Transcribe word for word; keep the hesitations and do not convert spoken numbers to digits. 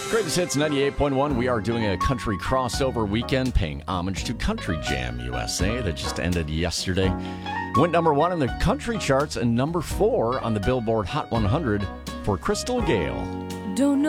Greatest Hits ninety-eight point one. We are doing a country crossover weekend paying homage to Country Jam U S A that just ended yesterday. Went number one in the country charts and number four on the Billboard Hot one hundred for Crystal Gale. Don't know.